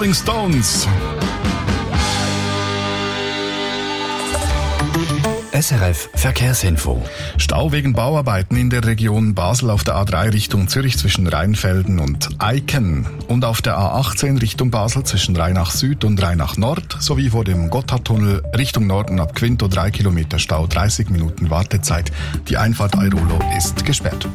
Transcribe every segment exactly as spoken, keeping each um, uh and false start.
Rolling Stones. S R F Verkehrsinfo. Stau wegen Bauarbeiten in der Region Basel auf der A drei Richtung Zürich zwischen Rheinfelden und Eiken und auf der A achtzehn Richtung Basel zwischen Rheinach Süd und Rheinach Nord sowie vor dem Gotthardtunnel Richtung Norden ab Quinto drei Kilometer Stau, dreißig Minuten Wartezeit. Die Einfahrt Eirolo ist gesperrt.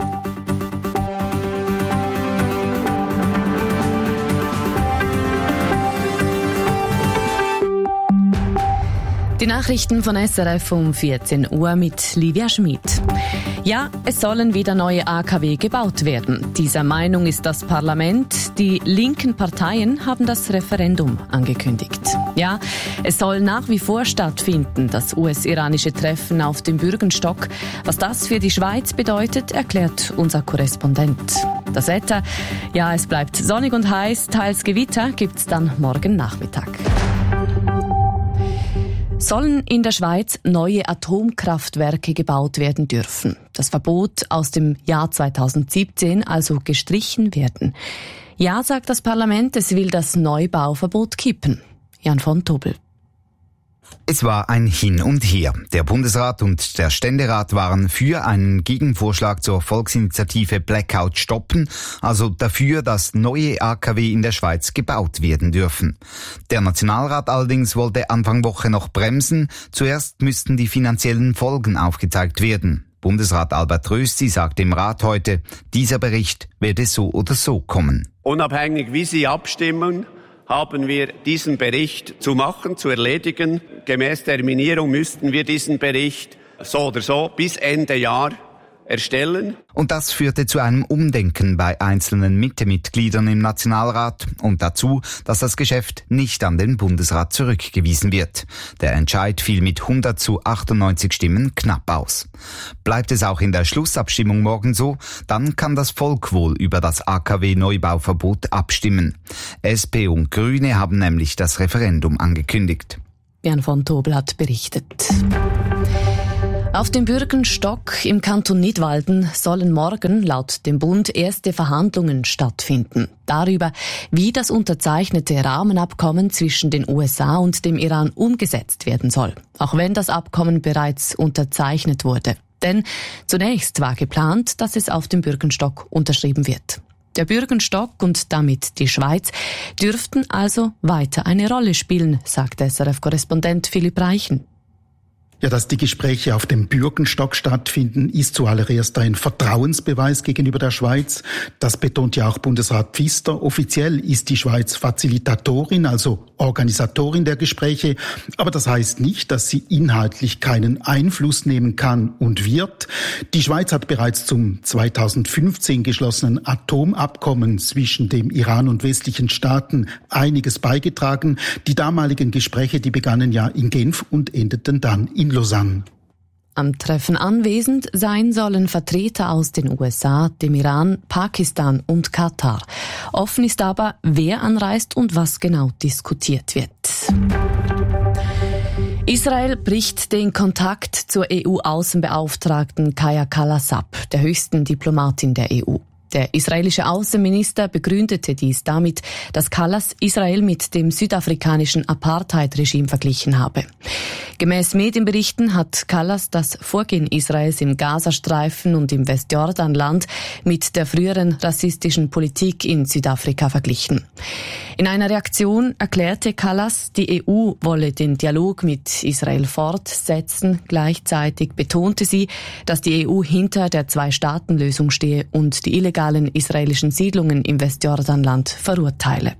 Die Nachrichten von S R F um vierzehn Uhr mit Livia Schmid. Ja, es sollen wieder neue A K W gebaut werden. Dieser Meinung ist das Parlament. Die linken Parteien haben das Referendum angekündigt. Ja, es soll nach wie vor stattfinden, das U S-iranische Treffen auf dem Bürgenstock. Was das für die Schweiz bedeutet, erklärt unser Korrespondent. Das Wetter, ja, es bleibt sonnig und heiß, teils Gewitter gibt's dann morgen Nachmittag. Sollen in der Schweiz neue Atomkraftwerke gebaut werden dürfen. Das Verbot aus dem Jahr zweitausendsiebzehn also gestrichen werden. Ja, sagt das Parlament, es will das Neubauverbot kippen. Jan von Tobel. Es war ein Hin und Her. Der Bundesrat und der Ständerat waren für einen Gegenvorschlag zur Volksinitiative Blackout stoppen, also dafür, dass neue A K W in der Schweiz gebaut werden dürfen. Der Nationalrat allerdings wollte Anfang Woche noch bremsen. Zuerst müssten die finanziellen Folgen aufgezeigt werden. Bundesrat Albert Rösti sagte im Rat heute, dieser Bericht werde so oder so kommen. Unabhängig wie Sie abstimmen, haben wir diesen Bericht zu machen, zu erledigen. Gemäß Terminierung müssten wir diesen Bericht so oder so bis Ende Jahr erstellen. Und das führte zu einem Umdenken bei einzelnen Mitte-Mitgliedern im Nationalrat und dazu, dass das Geschäft nicht an den Bundesrat zurückgewiesen wird. Der Entscheid fiel mit hundert zu achtundneunzig Stimmen knapp aus. Bleibt es auch in der Schlussabstimmung morgen so, dann kann das Volk wohl über das A K W-Neubauverbot abstimmen. S P und Grüne haben nämlich das Referendum angekündigt. Jan von Tobel hat berichtet. Auf dem Bürgenstock im Kanton Nidwalden sollen morgen laut dem Bund erste Verhandlungen stattfinden. Darüber, wie das unterzeichnete Rahmenabkommen zwischen den U S A und dem Iran umgesetzt werden soll. Auch wenn das Abkommen bereits unterzeichnet wurde. Denn zunächst war geplant, dass es auf dem Bürgenstock unterschrieben wird. Der Bürgenstock und damit die Schweiz dürften also weiter eine Rolle spielen, sagt S R F-Korrespondent Philipp Reichen. Ja, dass die Gespräche auf dem Bürgenstock stattfinden, ist zuallererst ein Vertrauensbeweis gegenüber der Schweiz. Das betont ja auch Bundesrat Pfister. Offiziell ist die Schweiz Facilitatorin, also Organisatorin der Gespräche. Aber das heißt nicht, dass sie inhaltlich keinen Einfluss nehmen kann und wird. Die Schweiz hat bereits zum zweitausendfünfzehn geschlossenen Atomabkommen zwischen dem Iran und westlichen Staaten einiges beigetragen. Die damaligen Gespräche, die begannen ja in Genf und endeten dann in Lausanne. Am Treffen anwesend sein sollen Vertreter aus den U S A, dem Iran, Pakistan und Katar. Offen ist aber, wer anreist und was genau diskutiert wird. Israel bricht den Kontakt zur E U-Außenbeauftragten Kaja Kallas ab, der höchsten Diplomatin der E U. Der israelische Außenminister begründete dies damit, dass Kallas Israel mit dem südafrikanischen Apartheid-Regime verglichen habe. Gemäß Medienberichten hat Kallas das Vorgehen Israels im Gazastreifen und im Westjordanland mit der früheren rassistischen Politik in Südafrika verglichen. In einer Reaktion erklärte Kallas, die E U wolle den Dialog mit Israel fortsetzen. Gleichzeitig betonte sie, dass die E U hinter der Zwei-Staaten-Lösung stehe und die illegalen israelischen Siedlungen im Westjordanland verurteile.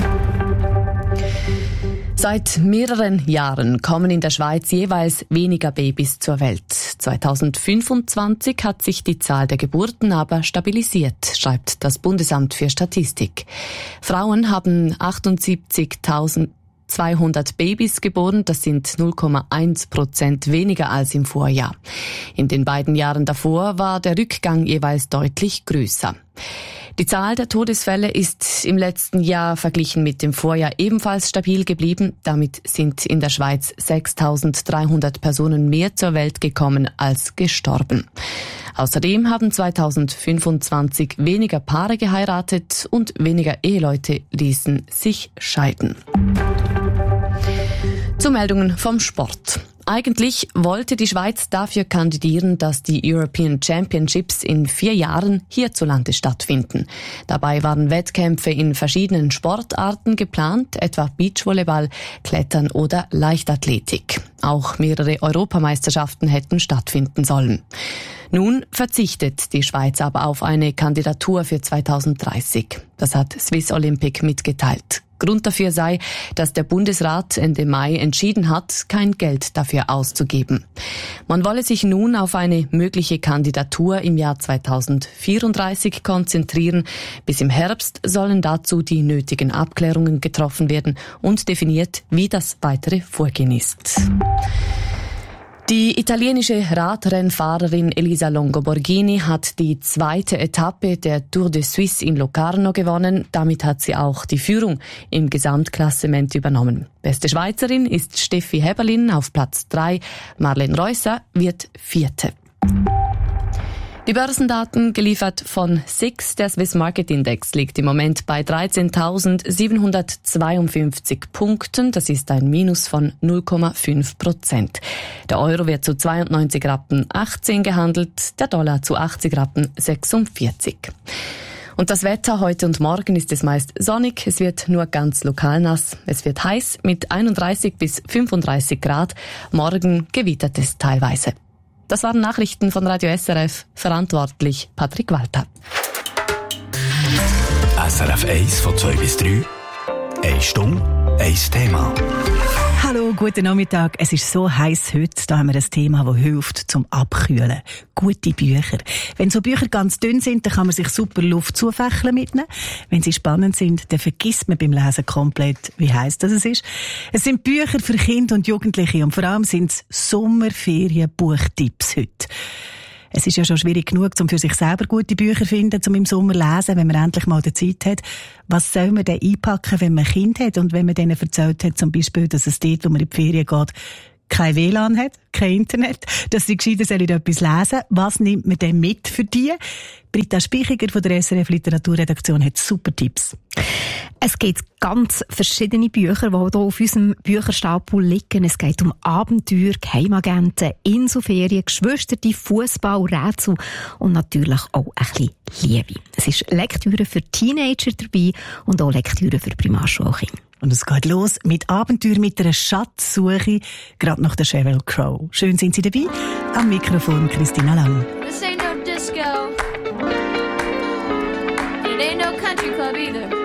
Seit mehreren Jahren kommen in der Schweiz jeweils weniger Babys zur Welt. zweitausendfünfundzwanzig hat sich die Zahl der Geburten aber stabilisiert, schreibt das Bundesamt für Statistik. Frauen haben achtundsiebzigtausendzweihundert Babys geboren, das sind null Komma eins Prozent weniger als im Vorjahr. In den beiden Jahren davor war der Rückgang jeweils deutlich größer. Die Zahl der Todesfälle ist im letzten Jahr verglichen mit dem Vorjahr ebenfalls stabil geblieben. Damit sind in der Schweiz sechstausenddreihundert Personen mehr zur Welt gekommen als gestorben. Außerdem haben zweitausendfünfundzwanzig weniger Paare geheiratet und weniger Eheleute ließen sich scheiden. Zu Meldungen vom Sport. Eigentlich wollte die Schweiz dafür kandidieren, dass die European Championships in vier Jahren hierzulande stattfinden. Dabei waren Wettkämpfe in verschiedenen Sportarten geplant, etwa Beachvolleyball, Klettern oder Leichtathletik. Auch mehrere Europameisterschaften hätten stattfinden sollen. Nun verzichtet die Schweiz aber auf eine Kandidatur für zweitausenddreißig. Das hat Swiss Olympic mitgeteilt. Grund dafür sei, dass der Bundesrat Ende Mai entschieden hat, kein Geld dafür auszugeben. Man wolle sich nun auf eine mögliche Kandidatur im Jahr zweitausendvierunddreißig konzentrieren. Bis im Herbst sollen dazu die nötigen Abklärungen getroffen werden und definiert, wie das weitere Vorgehen ist. Die italienische Radrennfahrerin Elisa Longo Borghini hat die zweite Etappe der Tour de Suisse in Locarno gewonnen. Damit hat sie auch die Führung im Gesamtklassement übernommen. Beste Schweizerin ist Steffi Heberlin auf Platz drei. Marlene Reusser wird Vierte. Die Börsendaten geliefert von S I X, der Swiss Market Index, liegt im Moment bei dreizehntausendsiebenhundertzweiundfünfzig Punkten. Das ist ein Minus von null Komma fünf Prozent. Der Euro wird zu zweiundneunzig Rappen achtzehn gehandelt, der Dollar zu achtzig Rappen sechsundvierzig. Und das Wetter heute und morgen ist es meist sonnig, es wird nur ganz lokal nass. Es wird heiß mit einunddreißig bis fünfunddreißig Grad, morgen gewittert es teilweise. Das waren Nachrichten von Radio S R F, verantwortlich Patrick Walter. S R F eins von zwei bis drei, eine Stunde, ein Thema. Hallo, guten Nachmittag. Es ist so heiß heute. Da haben wir ein Thema, das hilft zum Abkühlen. Gute Bücher. Wenn so Bücher ganz dünn sind, dann kann man sich super Luft zufächeln mitnehmen. Wenn sie spannend sind, dann vergisst man beim Lesen komplett, wie heiß das ist. Es sind Bücher für Kinder und Jugendliche und vor allem sind es Sommerferien-Buchtipps heute. Es ist ja schon schwierig genug, um für sich selber gute Bücher zu finden, um im Sommer zu lesen, wenn man endlich mal die Zeit hat. Was soll man denn einpacken, wenn man ein Kind hat und wenn man denen erzählt hat, zum Beispiel, dass es dort, wo man in die Ferien geht, kein W L A N hat, kein Internet, dass sie gescheiter sollen etwas lesen. Was nimmt man denn mit für die? Britta Spichiger von der S R F Literaturredaktion hat super Tipps. Es gibt ganz verschiedene Bücher, die hier auf unserem Bücherstapel liegen. Es geht um Abenteuer, Geheimagenten, Inselferien, Geschwister, Fußball, Rätsel und natürlich auch ein bisschen Liebe. Es ist Lektüre für Teenager dabei und auch Lektüre für Primarschulkinder. Und es geht los mit Abenteuer mit einer Schatzsuche, gerade nach der Sheryl Crow. Schön sind Sie dabei. Am Mikrofon Christina Lang. This ain't no disco. It ain't no country club either.